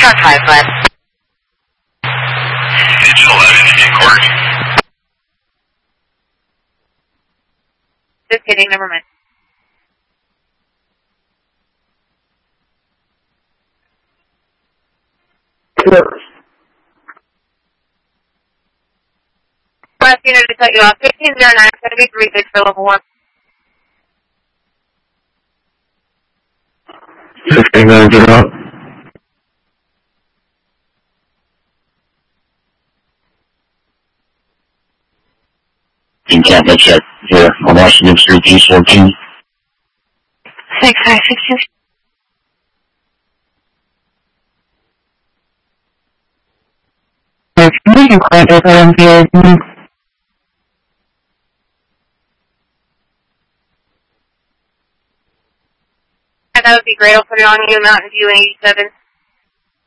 on 5 left. Engine 11, inquiry. Just kidding, never mind. Last unit to cut you off. 1509, it's going to be 36 for level 1. 1690. In Tampa, check here on Washington Street, East 14. 6562. Meeting client is on That would be great. I'll put it on you, Mountain View 87.